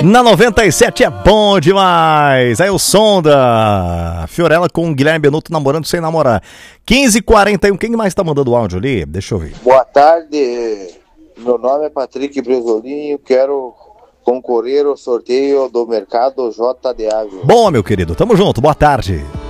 Na 97 é bom demais. Aí o som da Fiorella com o Guilherme Benuto namorando sem namorar. 15h41. Quem mais tá mandando áudio ali? Deixa eu ver. Boa tarde. Meu nome é Patrick Bresolinho. Quero concorrer ao sorteio do Mercado JDA. Bom, meu querido. Tamo junto. Boa tarde.